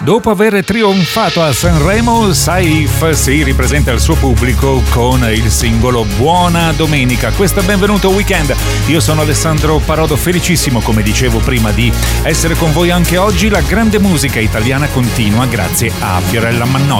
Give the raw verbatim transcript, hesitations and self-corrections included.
Dopo aver trionfato a Sanremo, Saif si ripresenta al suo pubblico con il singolo Buona Domenica. Questo è Benvenuto Weekend. Io sono Alessandro Parodo, felicissimo, come dicevo prima, di essere con voi anche oggi. La grande musica italiana continua grazie a Fiorella Mannoia.